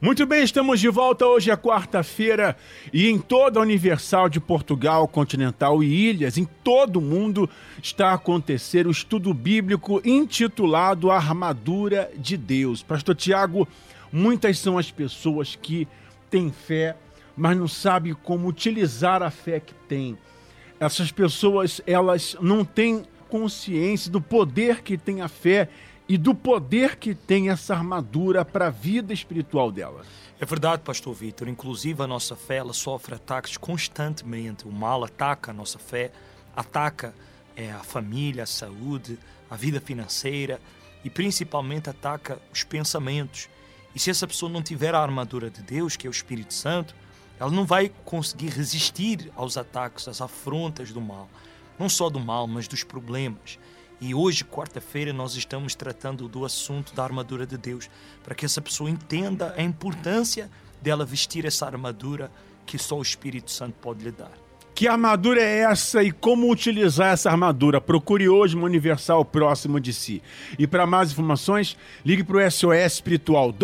Muito bem, estamos de volta. Hoje é quarta-feira e em toda a Universal de Portugal, Continental e Ilhas, em todo o mundo, está a acontecer o estudo bíblico intitulado A Armadura de Deus. Pastor Tiago, muitas são as pessoas que têm fé, mas não sabem como utilizar a fé que têm. Essas pessoas, elas não têm consciência do poder que tem a fé e do poder que tem essa armadura para a vida espiritual delas. É verdade, pastor Vítor. Inclusive a nossa fé, ela sofre ataques constantemente. O mal ataca a nossa fé, ataca a família, a saúde, a vida financeira e principalmente ataca os pensamentos. E se essa pessoa não tiver a armadura de Deus, que é o Espírito Santo, ela não vai conseguir resistir aos ataques, às afrontas do mal. Não só do mal, mas dos problemas. E hoje, quarta-feira, nós estamos tratando do assunto da armadura de Deus, para que essa pessoa entenda a importância dela vestir essa armadura que só o Espírito Santo pode lhe dar. Que armadura é essa e como utilizar essa armadura? Procure hoje uma Universal próximo de si. E para mais informações, ligue para o SOS Espiritual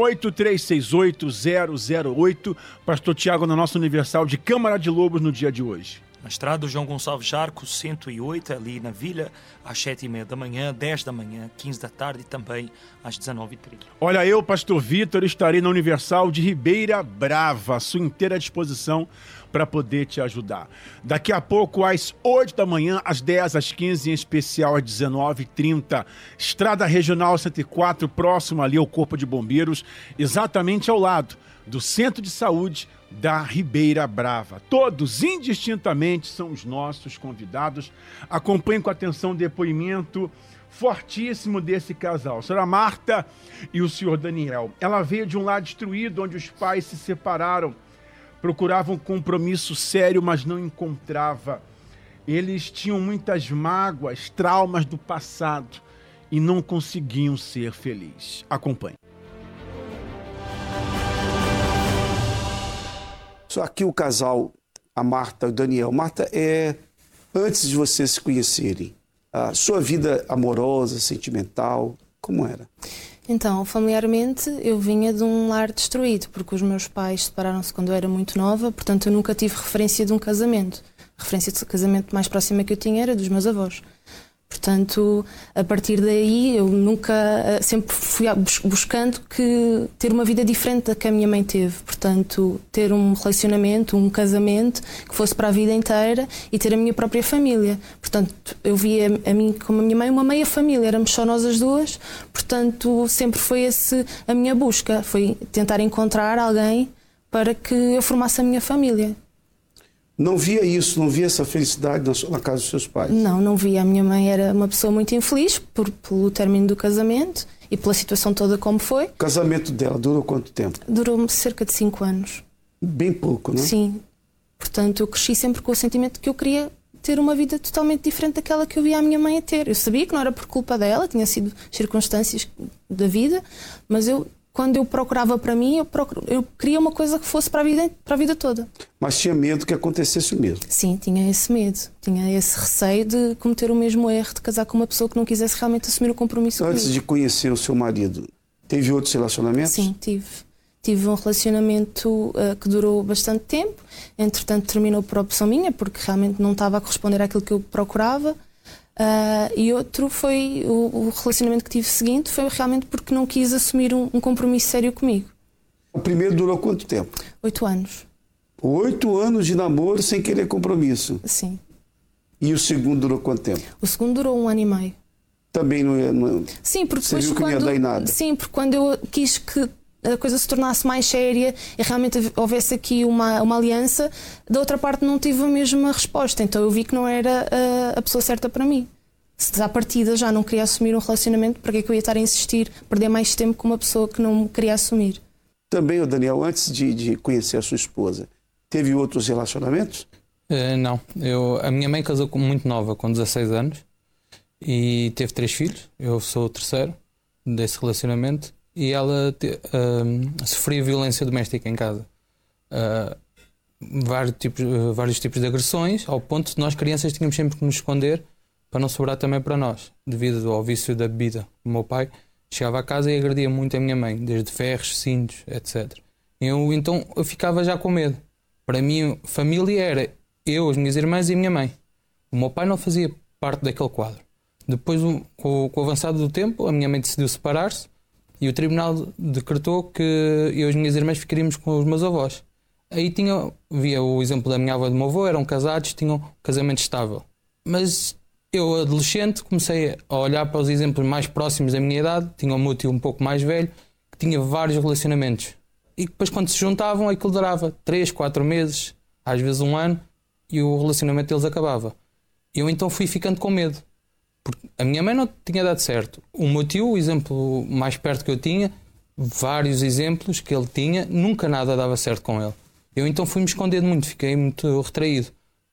218-368-008. Pastor Tiago na nossa Universal de Câmara de Lobos no dia de hoje. Na estrada João Gonçalves Jarco, 108, ali na Vila, às 7h30 da manhã, 10 da manhã, 15 da tarde e também às 19h30. Olha, eu, pastor Vítor, estarei na Universal de Ribeira Brava, à sua inteira disposição para poder te ajudar. Daqui a pouco, às 8 da manhã, às 10, às 15, em especial às 19h30. Estrada Regional 104, próximo ali ao Corpo de Bombeiros, exatamente ao lado do Centro de Saúde da Ribeira Brava. Todos, indistintamente, são os nossos convidados. Acompanhem com atenção o depoimento fortíssimo desse casal, a senhora Marta e o senhor Daniel. Ela veio de um lar destruído, onde os pais se separaram, procuravam um compromisso sério, mas não encontrava. Eles tinham muitas mágoas, traumas do passado e não conseguiam ser felizes. Acompanhe. Só aqui o casal, a Marta e o Daniel. Marta, antes de vocês se conhecerem, a sua vida amorosa, sentimental, como era? Então, familiarmente, eu vinha de um lar destruído, porque os meus pais separaram-se quando eu era muito nova, portanto eu nunca tive referência de um casamento. A referência de casamento mais próxima que eu tinha era dos meus avós. Portanto, a partir daí, eu sempre fui buscando ter uma vida diferente da que a minha mãe teve. Portanto, ter um relacionamento, um casamento que fosse para a vida inteira e ter a minha própria família. Portanto, eu via a mim como a minha mãe uma meia família, éramos só nós as duas. Portanto, sempre foi a minha busca, foi tentar encontrar alguém para que eu formasse a minha família. Não via isso, não via essa felicidade na casa dos seus pais? Não via. A minha mãe era uma pessoa muito infeliz pelo término do casamento e pela situação toda como foi. O casamento dela durou quanto tempo? Durou cerca de 5 anos. Bem pouco, não é? Sim. Portanto, eu cresci sempre com o sentimento de que eu queria ter uma vida totalmente diferente daquela que eu via a minha mãe a ter. Eu sabia que não era por culpa dela, tinha sido circunstâncias da vida, mas quando eu procurava para mim, eu queria uma coisa que fosse para a vida toda. Mas tinha medo que acontecesse o mesmo? Sim, tinha esse medo. Tinha esse receio de cometer o mesmo erro, de casar com uma pessoa que não quisesse realmente assumir o compromisso Antes comigo. de conhecer o seu marido, teve outros relacionamentos? Sim, tive. Tive um relacionamento que durou bastante tempo. Entretanto, terminou por opção minha, porque realmente não estava a corresponder àquilo que eu procurava. E outro foi o relacionamento que tive seguinte, foi realmente porque não quis assumir um compromisso sério comigo. O primeiro durou quanto tempo? 8 anos. 8 anos de namoro sem querer compromisso? Sim. E o segundo durou quanto tempo? O segundo durou 1 ano e meio. Também não Sim, porque você depois viu que não ia dar em nada? Sim, porque quando eu quis que a coisa se tornasse mais séria e realmente houvesse aqui uma aliança, da outra parte não tive a mesma resposta, então eu vi que não era a pessoa certa para mim. Se à partida já não queria assumir um relacionamento, para que é que eu ia estar a insistir, perder mais tempo com uma pessoa que não queria assumir? Também, o Daniel, antes de conhecer a sua esposa, teve outros relacionamentos? Não, a minha mãe casou muito nova, com 16 anos, e teve 3 filhos, eu sou o terceiro desse relacionamento, e ela sofria violência doméstica em casa. Vários tipos de agressões, ao ponto de nós crianças tínhamos sempre que nos esconder para não sobrar também para nós, devido ao vício da bebida. O meu pai Chegava a casa e agredia muito a minha mãe, desde ferros, cintos, etc. Então eu ficava já com medo. Para mim, família era eu, as minhas irmãs e a minha mãe. O meu pai não fazia parte daquele quadro. Depois, com o avançado do tempo, a minha mãe decidiu separar-se e o tribunal decretou que eu e as minhas irmãs ficaríamos com os meus avós. Aí via o exemplo da minha avó e do meu avô, eram casados, tinham um casamento estável. Mas eu, adolescente, comecei a olhar para os exemplos mais próximos da minha idade, tinha um meu tio um pouco mais velho, que tinha vários relacionamentos. E depois, quando se juntavam, aquilo durava 3, 4 meses, às vezes 1 ano, e o relacionamento deles acabava. Eu então fui ficando com medo. Porque a minha mãe não tinha dado certo. O meu tio, o exemplo mais perto que eu tinha, vários exemplos que ele tinha, nunca nada dava certo com ele. Eu então fui-me escondendo muito, fiquei muito retraído.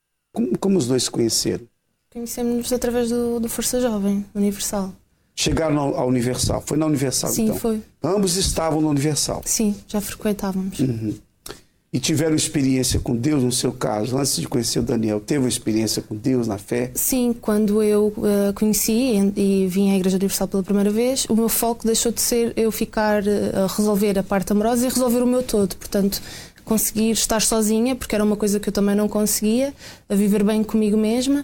Como os dois se conheceram? Conhecemos-nos através do Força Jovem, Universal. Chegaram à Universal? Foi na Universal, Sim, então? Sim, foi. Ambos estavam na Universal? Sim, já frequentávamos. Uhum. E tiveram experiência com Deus, no seu caso, antes de conhecer o Daniel, teve uma experiência com Deus na fé? Sim, quando eu conheci e vim à Igreja Universal pela primeira vez, o meu foco deixou de ser eu ficar a resolver a parte amorosa e resolver o meu todo. Portanto, conseguir estar sozinha, porque era uma coisa que eu também não conseguia, a viver bem comigo mesma.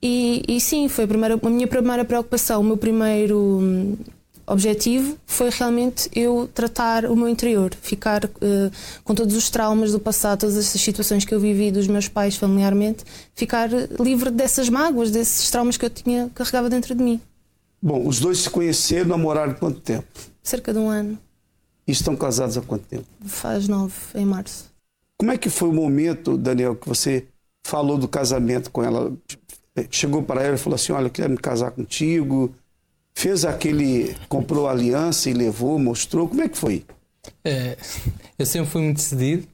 E sim, foi a minha primeira preocupação, o meu primeiro objetivo foi realmente eu tratar o meu interior, ficar com todos os traumas do passado, todas essas situações que eu vivi dos meus pais familiarmente, ficar livre dessas mágoas, desses traumas que eu carregava dentro de mim. Bom, os dois se conheceram, namoraram quanto tempo? Cerca de 1 ano. E estão casados há quanto tempo? Faz 9, em março. Como é que foi o momento, Daniel, que você falou do casamento com ela? Chegou para ela e falou assim, olha, eu quero me casar contigo. Fez comprou a aliança e levou, mostrou. Como é que foi? Eu sempre fui muito decidido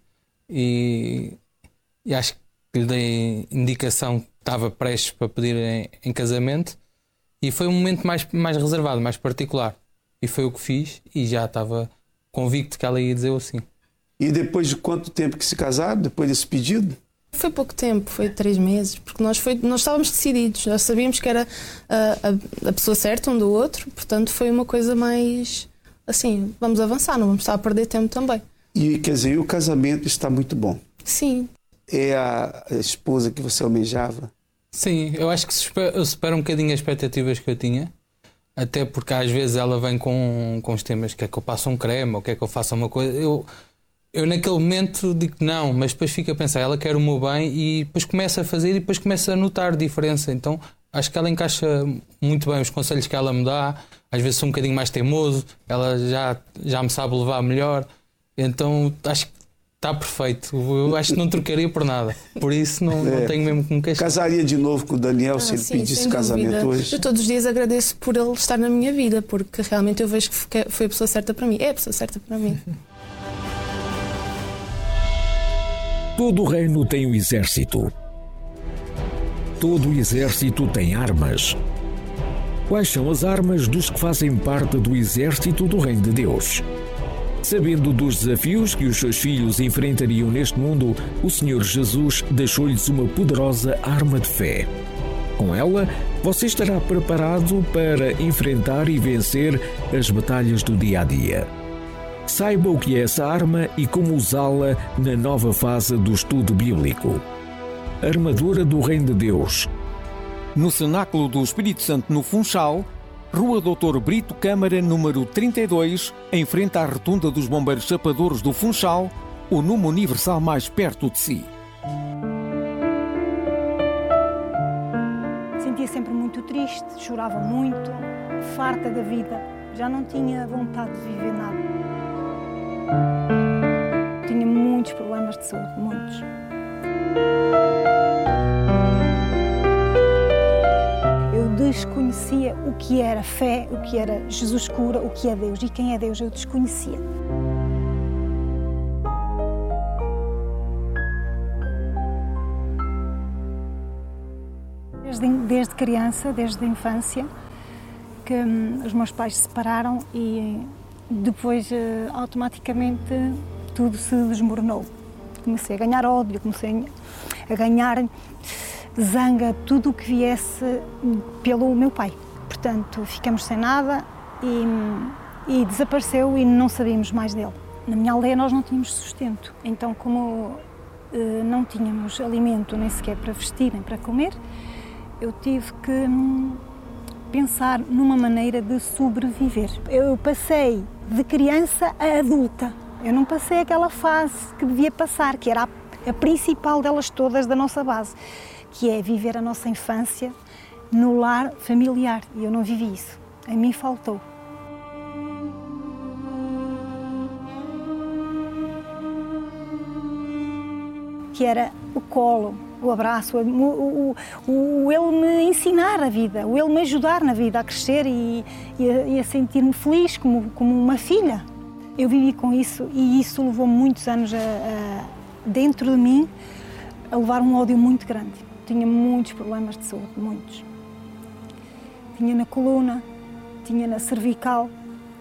e acho que lhe dei indicação que estava prestes para pedir em casamento e foi um momento mais reservado, mais particular. E foi o que fiz e já estava convicto que ela ia dizer o sim. E depois de quanto tempo que se casaram, depois desse pedido? Foi pouco tempo, foi 3 meses, porque nós estávamos decididos, nós sabíamos que era a pessoa certa um do outro, portanto foi uma coisa mais assim, vamos avançar, não vamos estar a perder tempo também. E quer dizer, o casamento está muito bom? Sim. É a esposa que você almejava? Sim, eu acho que eu supero um bocadinho as expectativas que eu tinha, até porque às vezes ela vem com os temas, quer que eu passe um creme ou quer que eu faça uma coisa, eu naquele momento digo não, mas depois fico a pensar, ela quer o meu bem e depois começa a fazer e depois começa a notar diferença. Então acho que ela encaixa muito bem os conselhos que ela me dá. Às vezes sou um bocadinho mais teimoso, ela já me sabe levar melhor. Então acho que está perfeito. Eu acho que não trocaria por nada. Por isso não tenho mesmo que me queixar. Casaria de novo com o Daniel se ele pedisse casamento hoje? Eu todos os dias agradeço por ele estar na minha vida, porque realmente eu vejo que foi a pessoa certa para mim. É a pessoa certa para mim. Todo o reino tem um exército. Todo o exército tem armas. Quais são as armas dos que fazem parte do exército do reino de Deus? Sabendo dos desafios que os seus filhos enfrentariam neste mundo, o Senhor Jesus deixou-lhes uma poderosa arma de fé. Com ela, você estará preparado para enfrentar e vencer as batalhas do dia a dia. Saiba o que é essa arma e como usá-la na nova fase do estudo bíblico. Armadura do Reino de Deus. No Cenáculo do Espírito Santo, no Funchal, Rua Doutor Brito Câmara, número 32, em frente à Rotunda dos Bombeiros Chapadores do Funchal, o número universal mais perto de si. Sentia sempre muito triste, chorava muito, farta da vida. Já não tinha vontade de viver nada. Tinha muitos problemas de saúde, muitos. Eu desconhecia o que era fé, o que era Jesus cura, o que é Deus e quem é Deus, eu desconhecia. Desde criança, desde a infância, que os meus pais se separaram e depois automaticamente tudo se desmoronou. Comecei a ganhar ódio, comecei a ganhar zanga, tudo o que viesse pelo meu pai. Portanto, ficamos sem nada e desapareceu e não sabíamos mais dele. Na minha aldeia nós não tínhamos sustento, então como não tínhamos alimento nem sequer para vestir nem para comer, eu tive que pensar numa maneira de sobreviver. Eu passei de criança a adulta, eu não passei aquela fase que devia passar, que era a principal delas todas da nossa base, que é viver a nossa infância no lar familiar, e eu não vivi isso, a mim faltou. Que era o colo, o abraço, o ele me ensinar a vida, o ele me ajudar na vida a crescer e a sentir-me feliz como uma filha. Eu vivi com isso e isso levou muitos anos dentro de mim a levar um ódio muito grande. Tinha muitos problemas de saúde, muitos. Tinha na coluna, tinha na cervical.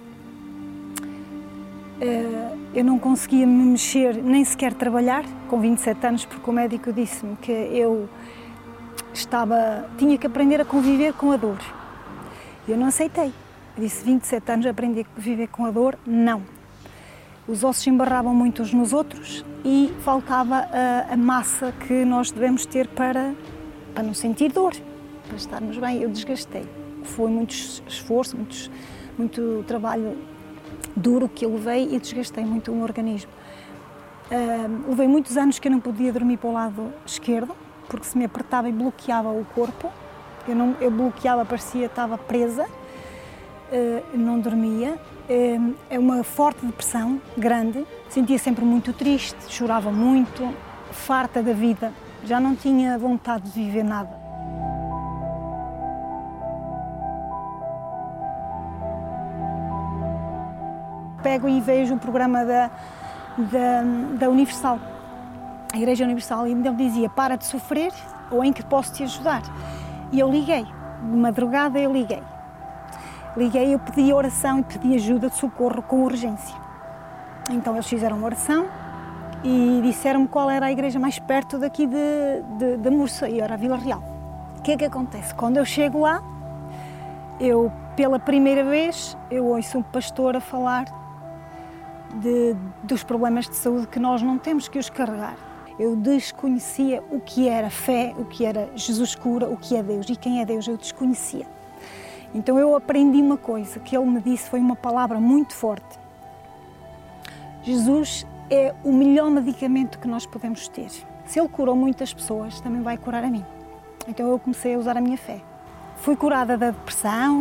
Eu não conseguia me mexer, nem sequer trabalhar, com 27 anos, porque o médico disse-me que eu tinha que aprender a conviver com a dor. Eu não aceitei. Eu disse, 27 anos, aprender a viver com a dor? Não. Os ossos se embarravam muito uns nos outros e faltava a massa que nós devemos ter para não sentir dor, para estarmos bem. Eu desgastei. Foi muito esforço, muito trabalho duro que eu levei e desgastei muito o meu organismo. Levei muitos anos que eu não podia dormir para o lado esquerdo, porque se me apertava e bloqueava o corpo. Eu bloqueava, parecia que estava presa, não dormia. É uma forte depressão, grande. Sentia sempre muito triste, chorava muito, farta da vida. Já não tinha vontade de viver nada. Pego e vejo o programa da Universal, a Igreja Universal, e ele dizia, para de sofrer ou em que posso te ajudar. E eu liguei, de madrugada eu liguei. Eu pedi oração e pedi ajuda de socorro com urgência. Então eles fizeram uma oração e disseram-me qual era a igreja mais perto daqui de Mursa, e era a Vila Real. O que é que acontece? Quando eu chego lá, pela primeira vez, eu ouço um pastor a falar dos problemas de saúde que nós não temos que os carregar. Eu desconhecia o que era fé, o que era Jesus cura, o que é Deus e quem é Deus, eu desconhecia. Então eu aprendi uma coisa que ele me disse, foi uma palavra muito forte. Jesus é o melhor medicamento que nós podemos ter. Se ele curou muitas pessoas, também vai curar a mim. Então eu comecei a usar a minha fé. Fui curada da depressão,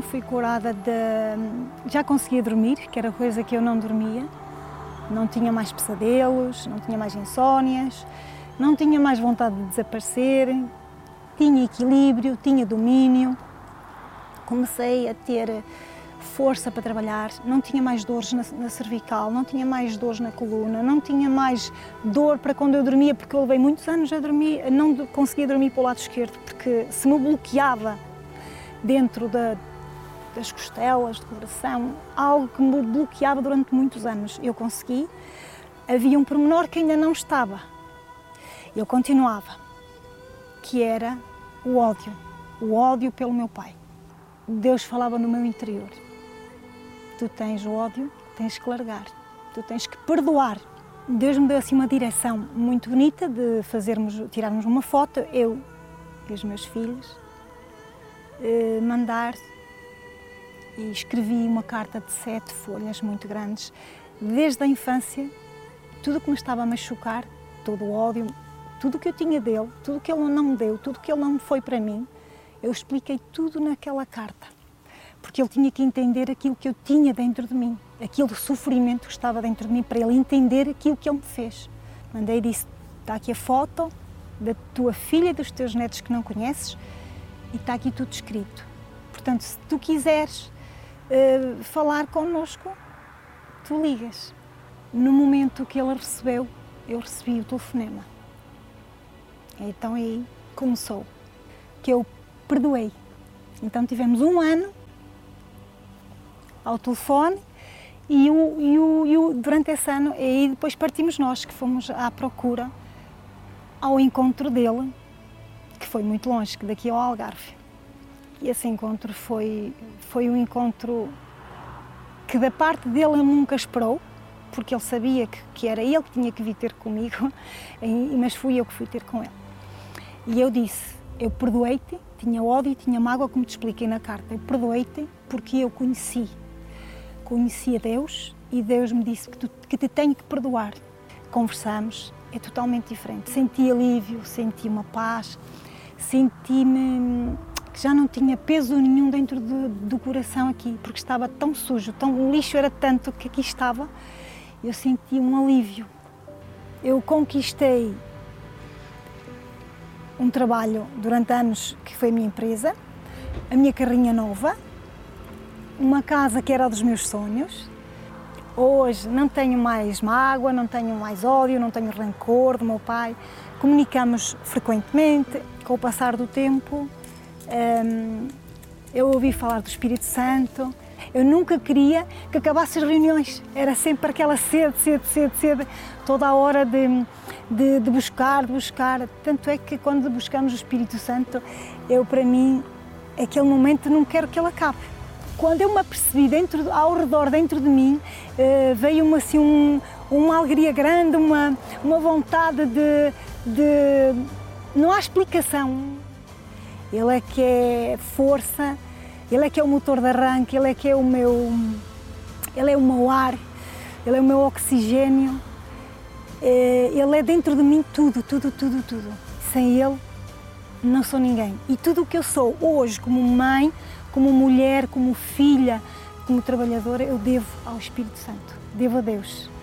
já conseguia dormir, que era coisa que eu não dormia. Não tinha mais pesadelos, não tinha mais insónias, não tinha mais vontade de desaparecer, tinha equilíbrio, tinha domínio. Comecei a ter força para trabalhar, não tinha mais dores na cervical, não tinha mais dores na coluna, não tinha mais dor para quando eu dormia, porque eu levei muitos anos a dormir, não conseguia dormir para o lado esquerdo, porque se me bloqueava dentro das costelas, do coração, algo que me bloqueava durante muitos anos. Eu consegui, havia um pormenor que ainda não estava. Eu continuava, que era o ódio pelo meu pai. Deus falava no meu interior. Tu tens o ódio, tens que largar, tu tens que perdoar. Deus me deu assim uma direção muito bonita de tirarmos uma foto, eu e os meus filhos, mandar, e escrevi uma carta de 7 folhas muito grandes, desde a infância, tudo o que me estava a machucar, todo o ódio, tudo o que eu tinha dele, tudo o que ele não me deu, tudo o que ele não foi para mim, eu expliquei tudo naquela carta, porque ele tinha que entender aquilo que eu tinha dentro de mim, aquele sofrimento que estava dentro de mim, para ele entender aquilo que ele me fez. Mandei e disse, está aqui a foto da tua filha e dos teus netos que não conheces, e está aqui tudo escrito. Portanto, se tu quiseres falar connosco, tu ligas. No momento que ele recebeu, eu recebi o telefonema. Então aí começou, que eu perdoei. Então tivemos 1 ano ao telefone e durante esse ano, e depois partimos nós, que fomos à procura, ao encontro dele, que foi muito longe, que daqui ao Algarve. E esse encontro foi um encontro que da parte dele ele nunca esperou, porque ele sabia que era ele que tinha que vir ter comigo, mas fui eu que fui ter com ele. E eu disse, eu perdoei-te, tinha ódio e tinha mágoa, como te expliquei na carta, eu perdoei-te porque eu conheci a Deus e Deus me disse que te tenho que perdoar. Conversamos, é totalmente diferente, senti alívio, senti uma paz, senti-me que já não tinha peso nenhum dentro do coração aqui, porque estava tão sujo, o lixo era tanto que aqui estava, eu senti um alívio. Eu conquistei um trabalho durante anos que foi a minha empresa, a minha carrinha nova, uma casa que era dos meus sonhos. Hoje não tenho mais mágoa, não tenho mais ódio, não tenho rancor do meu pai. Comunicamos frequentemente. Com o passar do tempo, eu ouvi falar do Espírito Santo. Eu nunca queria que acabassem as reuniões. Era sempre aquela sede, toda a hora de buscar. Tanto é que quando buscamos o Espírito Santo, para mim, aquele momento não quero que ele acabe. Quando eu me apercebi ao redor dentro de mim, veio-me assim uma alegria grande, uma vontade de... Não há explicação. Ele é que é força, ele é que é o motor de arranque, ele é que é o meu... Ele é o meu ar, ele é o meu oxigênio. Ele é dentro de mim tudo. Sem ele, não sou ninguém. E tudo o que eu sou hoje, como mãe, como mulher, como filha, como trabalhadora, eu devo ao Espírito Santo, devo a Deus.